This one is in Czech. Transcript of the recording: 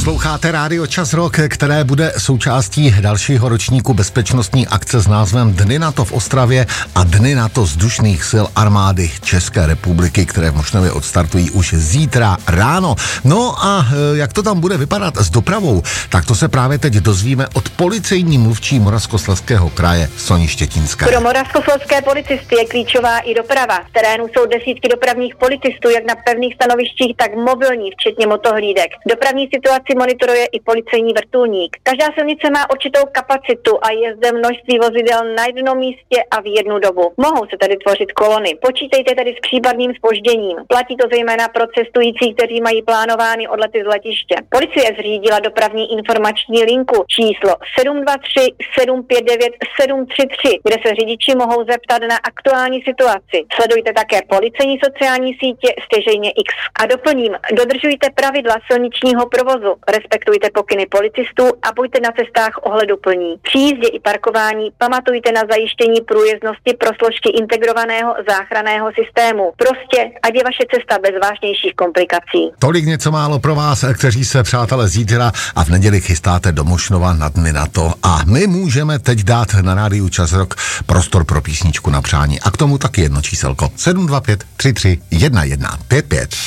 Posloucháte Rádio Čas Rock, které bude součástí dalšího ročníku bezpečnostní akce s názvem Dny NATO v Ostravě a Dny NATO vzdušných sil armády České republiky, které v Mošnově odstartují už zítra ráno. No a jak to tam bude vypadat s dopravou, tak to se právě teď dozvíme od policejní mluvčí Moravskoslezského kraje Soni Štětínské. Pro moravskoslezské policisty je klíčová i doprava. V terénu jsou desítky dopravních policistů, jak na pevných stanovištích, tak mobilní, včetně motohlídek. Dopravní situaci monitoruje i policejní vrtulník. Každá silnice má určitou kapacitu a je zde množství vozidel na jednom místě a v jednu dobu. Mohou se tedy tvořit kolony. Počítejte tedy s případným zpožděním. Platí to zejména pro cestující, kteří mají plánovány odlety z letiště. Policie zřídila dopravní informační linku číslo 723 759 733, kde se řidiči mohou zeptat na aktuální situaci. Sledujte také policejní sociální sítě stěžejně X. A doplním, dodržujte pravidla silničního provozu, respektujte pokyny policistů a buďte na cestách ohleduplní. Při jízdě i parkování pamatujte na zajištění průjezdnosti pro složky integrovaného záchranného systému. Prostě, ať je vaše cesta bez vážnějších komplikací. Tolik něco málo pro vás, kteří se, přátelé, zítra a v neděli chystáte do Mošnova na Dny NATO. A my můžeme teď dát na rádiu Čas Rock prostor pro písničku na přání. A k tomu taky jedno číselko 725 33 11 55.